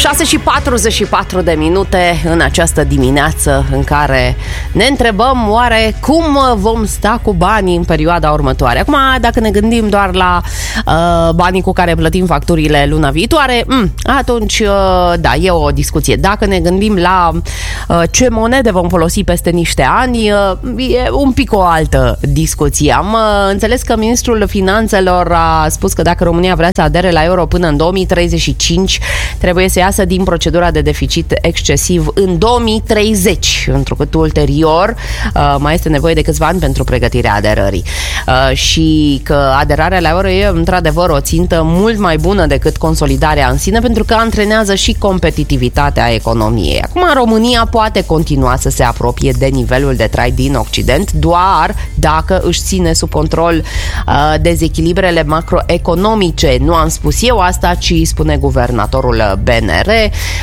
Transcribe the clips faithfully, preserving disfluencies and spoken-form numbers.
șase și patruzeci și patru de minute în această dimineață în care ne întrebăm oare cum vom sta cu banii în perioada următoare. Acum, dacă ne gândim doar la uh, banii cu care plătim facturile luna viitoare, m- atunci, uh, da, e o discuție. Dacă ne gândim la uh, ce monede vom folosi peste niște ani, uh, e un pic o altă discuție. Am uh, înțeles că ministrul Finanțelor a spus că dacă România vrea să adere la euro până în două mii treizeci și cinci, trebuie să iasă din procedura de deficit excesiv în două mii treizeci, întrucât ulterior uh, mai este nevoie de câțiva ani pentru pregătirea aderării. Uh, și că aderarea la euro e într-adevăr o țintă mult mai bună decât consolidarea în sine, pentru că antrenează și competitivitatea economiei. Acum, România poate continua să se apropie de nivelul de trai din Occident doar dacă își ține sub control uh, dezechilibrele macroeconomice. Nu am spus eu asta, ci spune guvernatorul B N R.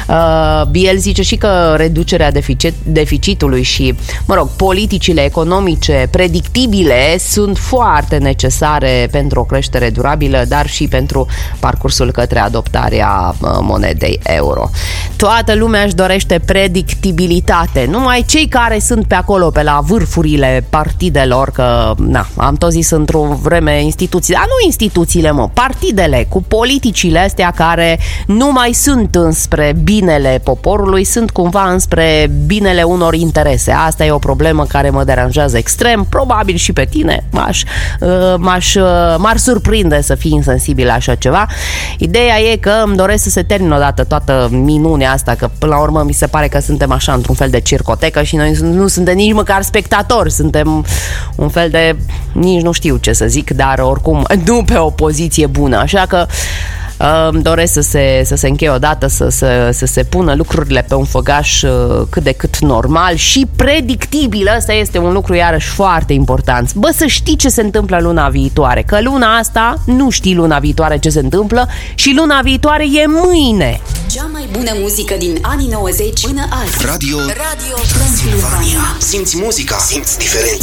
Uh, el zice și că reducerea deficit, deficitului și, mă rog, politicile economice predictibile sunt foarte necesare pentru o creștere durabilă, dar și pentru parcursul către adoptarea uh, monedei euro. Toată lumea își dorește predictibilitate, numai cei care sunt pe acolo, pe la vârfurile partidelor, că, na, am tot zis într-o vreme instituții, dar nu instituțiile, mă, partidele cu politicile astea care nu mai sunt înspre binele poporului, sunt cumva înspre binele unor interese. Asta e o problemă care mă deranjează extrem, probabil și pe tine. M-aș, m-aș, m-ar surprinde să fii insensibil la așa ceva. Ideea e că îmi doresc să se termine odată toată minunea asta, că până la urmă mi se pare că suntem așa într-un fel de circotecă și noi nu suntem nici măcar spectatori, suntem un fel de, nici nu știu ce să zic, dar oricum nu pe o poziție bună, așa că îmi doresc să se, să se încheie odată, să, să, să se pună lucrurile pe un făgaș cât de cât normal și predictibil. Ăsta este un lucru iarăși foarte important. Bă, să știi ce se întâmplă luna viitoare, că luna asta nu știi luna viitoare ce se întâmplă și luna viitoare e mâine. Cea mai bună muzică din anii nouăzeci până azi. Radio, Radio Transilvania. Simți muzica, simți diferența.